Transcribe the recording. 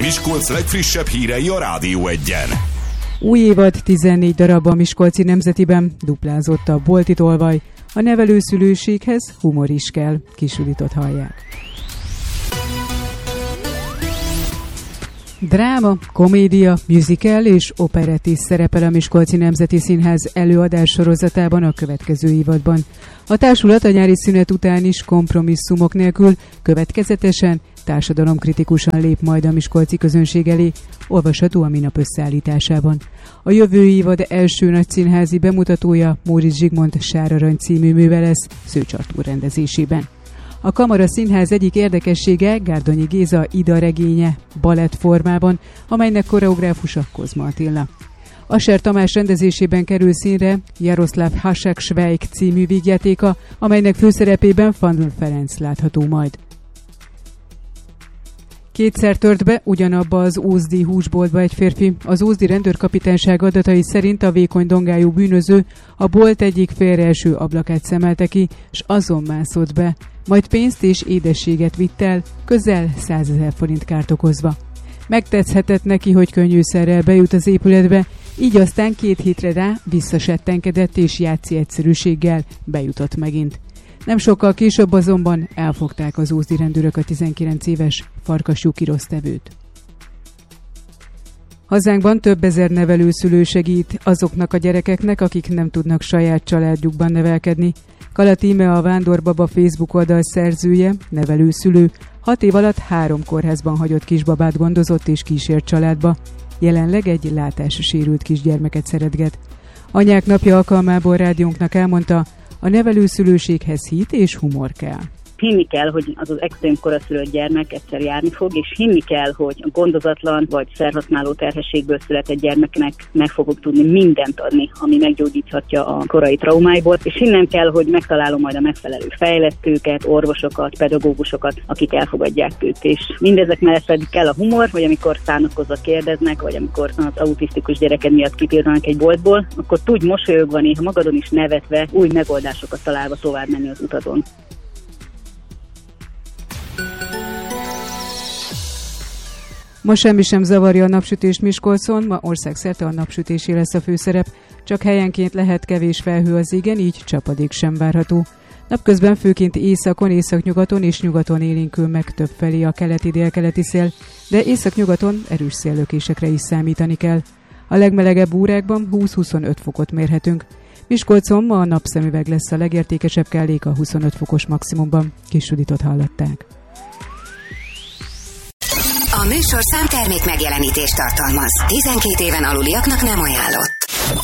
Miskolc legfrissebb hírei a Rádió Egyen. Új évad, 14 darab a Miskolci Nemzetiben, duplázott a bolti tolvaj, a nevelőszülőséghez humor is kell, Kis Juditot hallják. Dráma, komédia, musical és operett is szerepel a Miskolci Nemzeti Színház előadás sorozatában a következő évadban. A társulat a nyári szünet után is kompromisszumok nélkül következetesen, társadalomkritikusan lép majd a miskolci közönség elé, olvasható a minap összeállításában. A jövő évad első nagy színházi bemutatója Móricz Zsigmond Sár Arany című műve lesz Szőcs Artúr rendezésében. A Kamara Színház egyik érdekessége Gárdonyi Géza Ida regénye balett formában, amelynek koreográfusa Kozma Attila. Ascher Tamás rendezésében kerül színre Jaroszláv Hasek-Svejk című vígjátéka, amelynek főszerepében Fandl Ferenc látható majd. Kétszer tört be ugyanabba az ózdi húsboltba egy férfi. Az ózdi rendőrkapitányság adatai szerint a vékony dongájú bűnöző a bolt egyik félreeső ablakát szemelte ki, s azon mászott be. Majd pénzt és édességet vitt el, közel 100 000 forint kárt okozva. Megtetszhetett neki, hogy könnyűszerrel bejut az épületbe, így aztán 2 hétre rá visszasettenkedett és játszi egyszerűséggel bejutott megint. Nem sokkal később azonban elfogták az ózdi rendőrök a 19 éves Farkasjú Kirosztevőt. Hazánkban több ezer nevelőszülő segít azoknak a gyerekeknek, akik nem tudnak saját családjukban nevelkedni. Kalat Íme a Vándorbaba Facebook oldal szerzője, nevelőszülő, 6 év alatt 3 kórházban hagyott kisbabát gondozott és kísért családba. Jelenleg egy látássérült kisgyermeket szeretget. Anyák napja alkalmából rádiónknak elmondta, a nevelőszülőséghez hit és humor kell. Hinni kell, hogy az extrém koraszülött gyermek egyszer járni fog, és hinni kell, hogy a gondozatlan vagy szerhasználó terhességből született gyermeknek meg fogok tudni mindent adni, ami meggyógyíthatja a korai traumáiból, és hinnem kell, hogy megtalálom majd a megfelelő fejlesztőket, orvosokat, pedagógusokat, akik elfogadják őt. És mindezek mellett pedig kell a humor, vagy amikor szánakozva kérdeznek, vagy amikor az autisztikus gyereked miatt kipirranak egy boltból, akkor tudj mosolyogva, néha magadon is nevetve, új megoldásokat találva tovább menni az utadon. Ma semmi sem zavarja a napsütést Miskolcon, ma országszerte a napsütésé lesz a főszerep, csak helyenként lehet kevés felhő az égen, így csapadék sem várható. Napközben főként északon, északnyugaton és nyugaton élénkül meg többfelé a keleti-délkeleti szél, de északnyugaton erős széllökésekre is számítani kell. A legmelegebb órákban 20-25 fokot mérhetünk. Miskolcon ma a napszemüveg lesz a legértékesebb kellék a 25 fokos maximumban. Kis Juditot hallották. A műsorszám termék megjelenítést tartalmaz. 12 éven aluliaknak nem ajánlott.